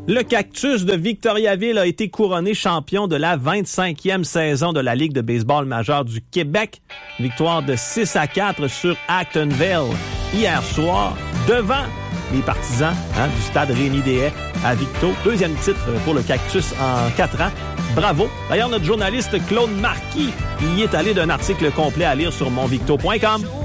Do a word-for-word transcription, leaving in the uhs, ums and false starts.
Le Cactus de Victoriaville a été couronné champion de la vingt-cinquième saison de la Ligue de baseball majeure du Québec. Victoire de six à quatre sur Actonville hier soir devant les partisans hein, du stade Rémy-Déhay à Victo. Deuxième titre pour le Cactus en quatre ans. Bravo. D'ailleurs, notre journaliste Claude Marquis y est allé d'un article complet à lire sur monvicto point com.